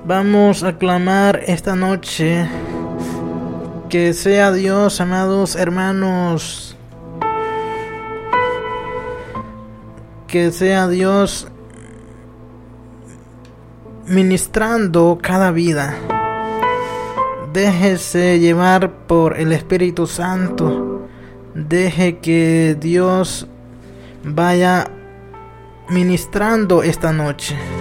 Vamos a clamar esta noche que sea Dios, amados hermanos, que sea Dios ministrando cada vida. Déjese llevar por el Espíritu Santo. Deje que Dios vaya ministrando esta noche.